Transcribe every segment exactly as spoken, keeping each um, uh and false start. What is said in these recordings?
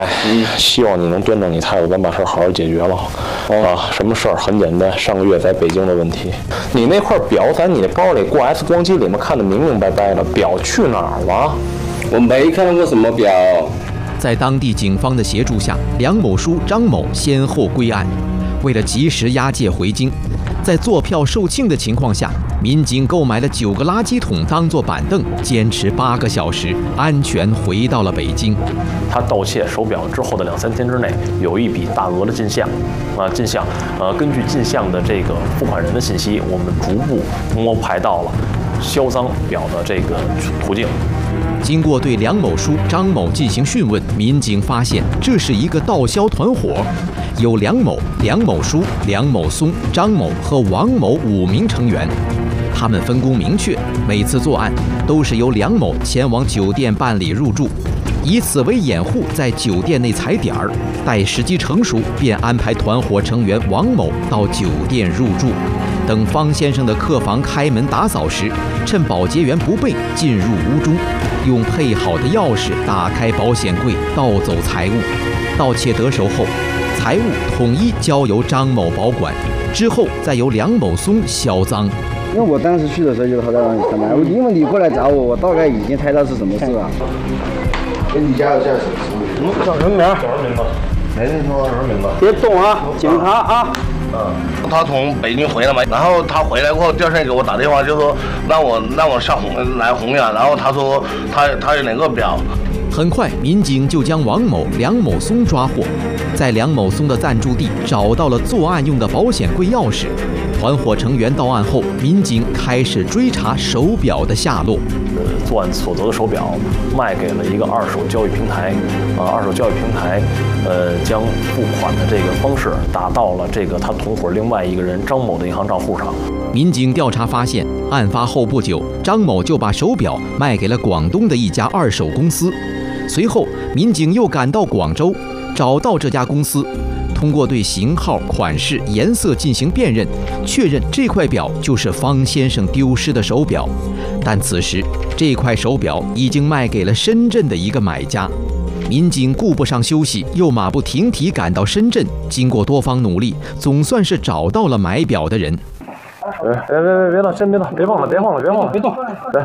哎，希望你能端正你态度，咱把事儿好好解决了。啊，什么事儿很简单，上个月在北京的问题，你那块表在你那包里，过 X 光机里面看得明明白白的，表去哪儿了？ 我没看过什么表。 在当地警方的协助下，梁某书、张某先后归案。为了及时押解回京，在坐票售罄的情况下，民警购买了九个垃圾桶当作板凳，坚持八个小时，安全回到了北京。 他盗窃手表之后的两三天之内，有一笔大额的进项，啊，进项，呃，根据进项的这个付款人的信息，我们逐步摸排到了销赃表的这个途径。 经过对梁某书、张某进行讯问，民警发现这是一个盗销团伙，有梁某、梁某书、梁某松、张某和王某五名成员。他们分工明确，每次作案都是由梁某前往酒店办理入住，以此为掩护，在酒店内踩点儿，待时机成熟，便安排团伙成员王某到酒店入住。等方先生的客房开门打扫时，趁保洁员不备，进入屋中，用配好的钥匙打开保险柜，盗走财物。盗窃得手后，财物统一交由张某保管，之后再由梁某松销赃。 因为我当时去的时候就是他在那里上班，因为你过来找我，我大概已经猜到是什么事了。 跟你家有叫什么？ 嗯，叫什么名？ 叫什么名字？ 没人说什么名字。 别动啊，警察啊！ 嗯，他从北京回来嘛，然后他回来过后，第二天给我打电话，就说让我让我上红来红源，然后他说他他有哪个表。 很快，民警就将王某、梁某松抓获，在梁某松的暂住地找到了作案用的保险柜钥匙。团伙成员到案后，民警开始追查手表的下落。 呃，作案所得的手表卖给了一个二手交易平台，啊，二手交易平台，呃，将付款的这个方式打到了这个他同伙另外一个人张某的银行账户上。 民警调查发现，案发后不久，张某就把手表卖给了广东的一家二手公司。随后，民警又赶到广州，找到这家公司。通过对型号、款式、颜色进行辨认，确认这块表就是方先生丢失的手表。但此时，这块手表已经卖给了深圳的一个买家。民警顾不上休息，又马不停蹄赶到深圳。经过多方努力，总算是找到了买表的人。 别别别别别动，先别动，别晃了，别晃了，别晃了， 别动！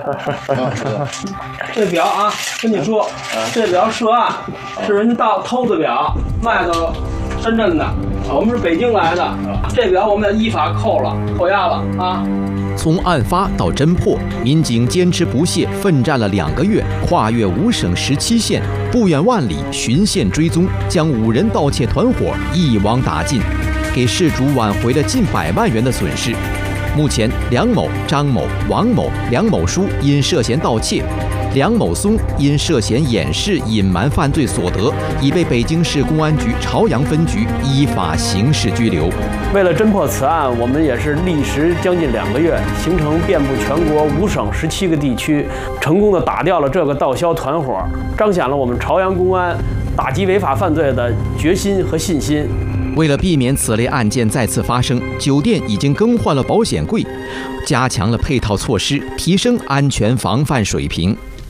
这表啊，跟你说，这表涉案是人家盗偷的表，卖到深圳的，我们是北京来的，这表我们要依法扣了，扣押了啊！ 从案发到侦破，民警坚持不懈，奋战了两个月，跨越五省十七县，不远万里，循线追踪，将五人盗窃团伙一网打尽，给事主挽回了近百万元的损失。目前，梁某、张某、王某、梁某书因涉嫌盗窃，梁某松因涉嫌掩饰、隐瞒犯罪所得，已被北京市公安局朝阳分局依法刑事拘留。 为了侦破此案，我们也是历时将近两个月，行程遍布全国五省十七个地区，成功的打掉了这个盗销团伙，彰显了我们朝阳公安打击违法犯罪的决心和信心。 为了避免此类案件再次发生，酒店已经更换了保险柜，加强了配套措施，提升安全防范水平。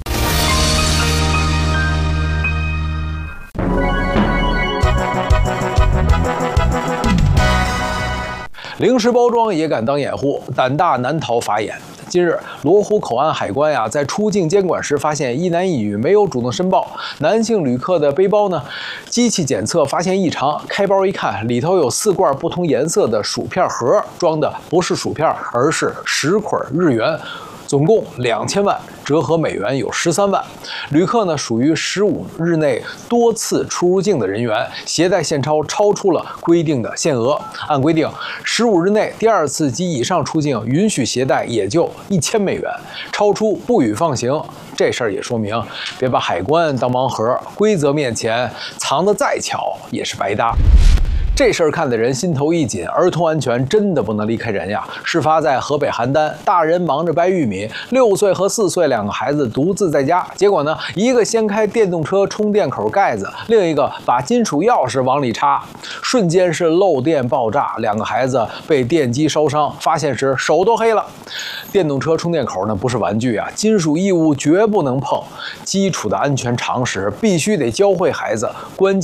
零食包装也敢当掩护，胆大难逃法眼。近日，罗湖口岸海关呀，在出境监管时发现一男一女没有主动申报，男性旅客的背包呢，机器检测发现异常，开包一看，里头有四罐不同颜色的薯片盒，装的不是薯片，而是十捆日元。总共两千万，折合美元有十三万。旅客呢属于十五日内多次出入境的人员，携带现钞超出了规定的限额。按规定，十五日内第二次及以上出境允许携带也就一千美元，超出不予放行。这事儿也说明，别把海关当盲盒，规则面前藏得再巧也是白搭。这事儿看得人心头一紧，儿童安全真的不能离开人呀！事发在河北邯郸，大人忙着掰玉米，六岁和四岁两个孩子独自在家。结果呢，一个掀开电动车充电口盖子，另一个把金属钥匙往里插，瞬间是漏电爆炸，两个孩子被电击烧伤，发现时手都黑了。电动车充电口呢不是玩具啊，金属异物绝不能碰，基础的安全常识必须得教会孩子，关键。